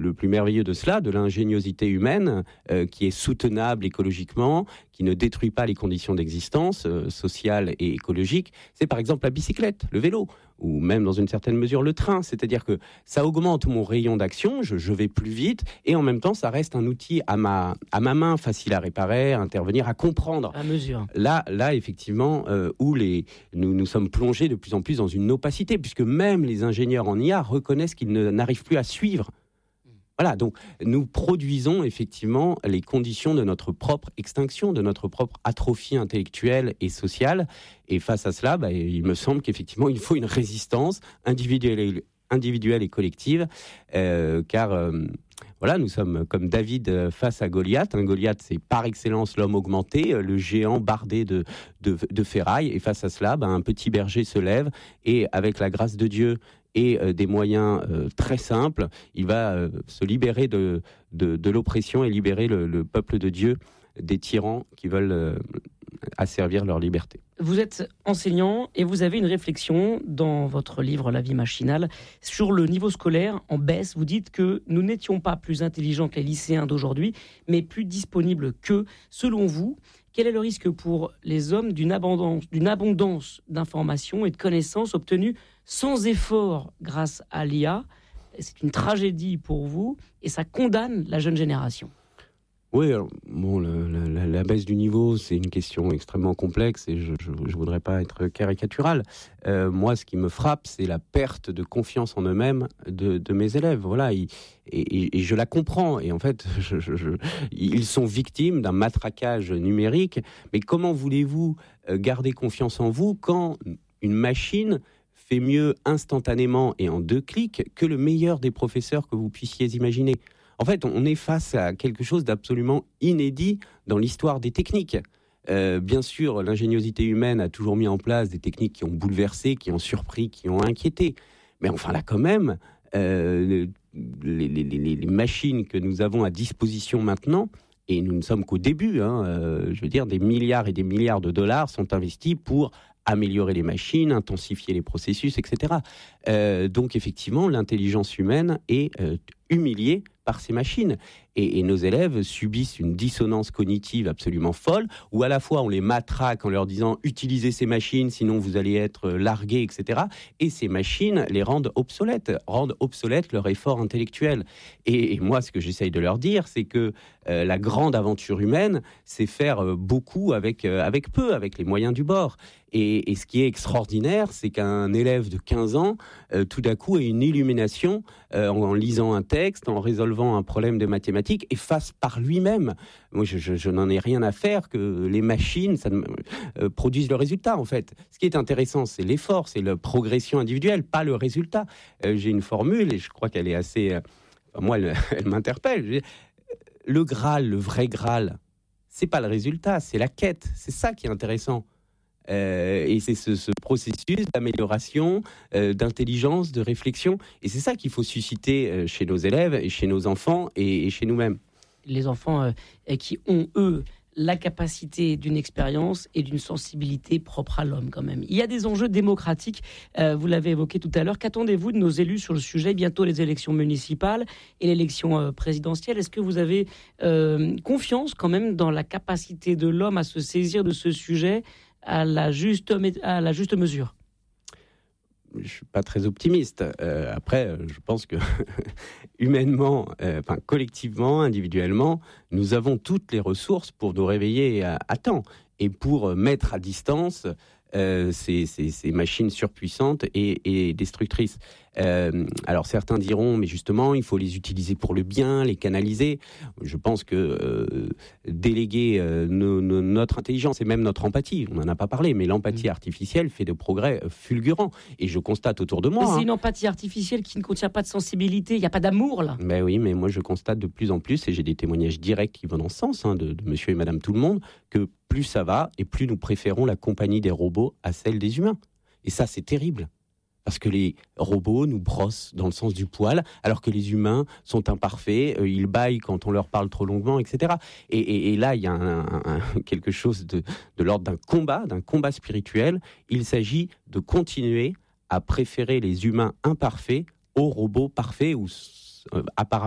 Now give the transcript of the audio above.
le plus merveilleux de cela, de l'ingéniosité humaine, qui est soutenable écologiquement, qui ne détruit pas les conditions d'existence sociales et écologiques, c'est par exemple la bicyclette, le vélo, ou même dans une certaine mesure le train. C'est-à-dire que ça augmente mon rayon d'action, je vais plus vite, et en même temps ça reste un outil à ma main, facile à réparer, à intervenir, à comprendre. À mesure. Là effectivement, où nous sommes plongés de plus en plus dans une opacité, puisque même les ingénieurs en IA reconnaissent qu'ils n'arrivent plus à suivre. Voilà, donc nous produisons effectivement les conditions de notre propre extinction, de notre propre atrophie intellectuelle et sociale. Et face à cela, il me semble qu'effectivement, il faut une résistance individuelle et collective, car voilà, nous sommes comme David face à Goliath. Goliath, c'est par excellence l'homme augmenté, le géant bardé de ferraille. Et face à cela, un petit berger se lève et avec la grâce de Dieu et des moyens très simples, il va se libérer de l'oppression et libérer le peuple de Dieu des tyrans qui veulent asservir leur liberté. Vous êtes enseignant et vous avez une réflexion dans votre livre « La vie machinale » sur le niveau scolaire en baisse. Vous dites que nous n'étions pas plus intelligents que les lycéens d'aujourd'hui, mais plus disponibles qu'eux. Selon vous, quel est le risque pour les hommes d'une abondance d'informations et de connaissances obtenues sans effort grâce à l'IA? C'est une tragédie pour vous et ça condamne la jeune génération. Oui, alors, la baisse du niveau, c'est une question extrêmement complexe et je ne voudrais pas être caricatural. Moi, ce qui me frappe, c'est la perte de confiance en eux-mêmes de mes élèves. Voilà, et je la comprends. Et en fait, ils sont victimes d'un matraquage numérique. Mais comment voulez-vous garder confiance en vous quand une machine fait mieux instantanément et en 2 clics que le meilleur des professeurs que vous puissiez imaginer? En fait, on est face à quelque chose d'absolument inédit dans l'histoire des techniques. Bien sûr, l'ingéniosité humaine a toujours mis en place des techniques qui ont bouleversé, qui ont surpris, qui ont inquiété. Mais enfin, là, quand même, les machines que nous avons à disposition maintenant, et nous ne sommes qu'au début, je veux dire, des milliards et des milliards de dollars sont investis pour améliorer les machines, intensifier les processus, etc. Donc, effectivement, l'intelligence humaine est humiliée par ces machines. Et nos élèves subissent une dissonance cognitive absolument folle, où à la fois on les matraque en leur disant « utilisez ces machines, sinon vous allez être largués, etc. » Et ces machines les rendent obsolètes leur effort intellectuel. Et moi, ce que j'essaye de leur dire, c'est que la grande aventure humaine, c'est faire beaucoup avec peu, avec les moyens du bord. Et ce qui est extraordinaire, c'est qu'un élève de 15 ans, tout d'un coup, ait une illumination en lisant un texte, en résolvant un problème de mathématiques, et fasse par lui-même. Moi, je n'en ai rien à faire que les machines produisent le résultat, en fait. Ce qui est intéressant, c'est l'effort, c'est la progression individuelle, pas le résultat. J'ai une formule, et je crois qu'elle est assez... moi, elle m'interpelle. Le Graal, le vrai Graal, c'est pas le résultat, c'est la quête. C'est ça qui est intéressant. Et c'est ce processus d'amélioration, d'intelligence, de réflexion. Et c'est ça qu'il faut susciter chez nos élèves, et chez nos enfants et chez nous-mêmes. Les enfants qui ont, eux, la capacité d'une expérience et d'une sensibilité propre à l'homme quand même. Il y a des enjeux démocratiques, vous l'avez évoqué tout à l'heure. Qu'attendez-vous de nos élus sur le sujet? Bientôt les élections municipales et l'élection présidentielle. Est-ce que vous avez confiance quand même dans la capacité de l'homme à se saisir de ce sujet à la juste mesure? Je ne suis pas très optimiste. Après, je pense que humainement, collectivement, individuellement, nous avons toutes les ressources pour nous réveiller à temps et pour mettre à distance ces machines surpuissantes et destructrices. Alors certains diront, mais justement, il faut les utiliser pour le bien, les canaliser. Je pense que déléguer notre intelligence et même notre empathie, on n'en a pas parlé, mais l'empathie artificielle fait de progrès fulgurants. Et je constate autour de moi... Mais c'est une empathie artificielle qui ne contient pas de sensibilité, il n'y a pas d'amour là. Ben oui, mais moi je constate de plus en plus, et j'ai des témoignages directs qui vont dans ce sens, de monsieur et madame tout le monde, que plus ça va et plus nous préférons la compagnie des robots à celle des humains. Et ça, c'est terrible. Parce que les robots nous brossent dans le sens du poil, alors que les humains sont imparfaits, ils bâillent quand on leur parle trop longuement, etc. Et là, il y a quelque chose de l'ordre d'un combat spirituel. Il s'agit de continuer à préférer les humains imparfaits aux robots parfaits ou apparemment